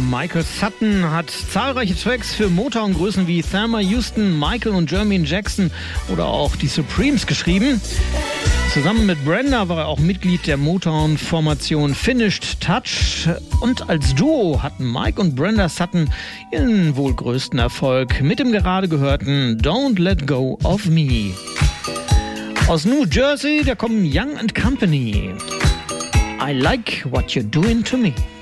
Michael Sutton hat zahlreiche Tracks für Motown-Größen wie Thelma Houston, Michael und Jermaine Jackson oder auch die Supremes geschrieben. Zusammen mit Brenda war er auch Mitglied der Motown-Formation Finished Touch. Und als Duo hatten Mike und Brenda Sutton ihren wohl größten Erfolg mit dem gerade gehörten Don't Let Go of Me. Aus New Jersey, da kommen Young & Company. I like what you're doing to me.